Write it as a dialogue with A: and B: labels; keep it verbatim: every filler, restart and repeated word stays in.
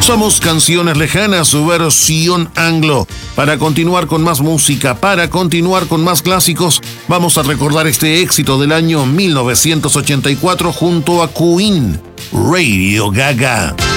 A: Somos Canciones Lejanas, su versión anglo. Para continuar con más música, para continuar con más clásicos, vamos a recordar este éxito del año mil novecientos ochenta y cuatro junto a Queen, Radio Gaga.